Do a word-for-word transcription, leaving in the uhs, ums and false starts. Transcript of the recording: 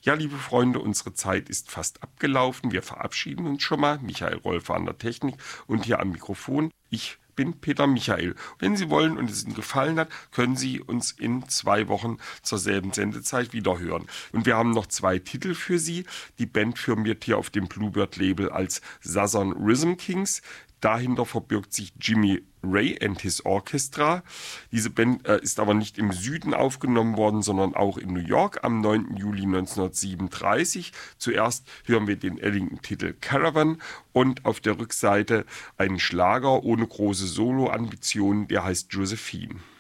Ja, liebe Freunde, unsere Zeit ist fast abgelaufen. Wir verabschieden uns schon mal. Michael Rolfe an der Technik und hier am Mikrofon. Ich bin Peter Michael. Wenn Sie wollen und es Ihnen gefallen hat, können Sie uns in zwei Wochen zur selben Sendezeit wieder hören. Und wir haben noch zwei Titel für Sie. Die Band firmiert hier auf dem Bluebird-Label als Southern Rhythm Kings. Dahinter verbirgt sich Jimmy Ray and his Orchestra. Diese Band äh, ist aber nicht im Süden aufgenommen worden, sondern auch in New York am neunten Juli neunzehnhundertsiebenunddreißig. Zuerst hören wir den Ellington-Titel Caravan und auf der Rückseite einen Schlager ohne große Solo-Ambitionen, der heißt Josephine.